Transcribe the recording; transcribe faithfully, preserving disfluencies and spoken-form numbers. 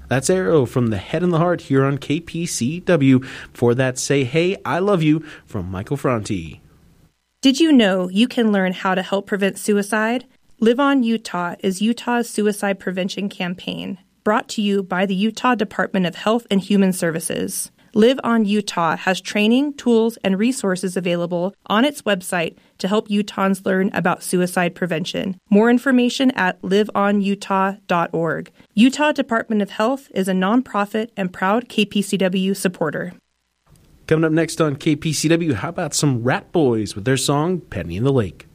That's Arrow from the Head and the Heart here on K P C W. Before that, Say Hey, I Love You from Michael Franti. Did you know you can learn how to help prevent suicide? Live On Utah is Utah's suicide prevention campaign, brought to you by the Utah Department of Health and Human Services. Live On Utah has training, tools, and resources available on its website to help Utahns learn about suicide prevention. More information at live on utah dot org. Utah Department of Health is a nonprofit and proud K P C W supporter. Coming up next on K P C W, how about some Rat Boys with their song Penny in the Lake?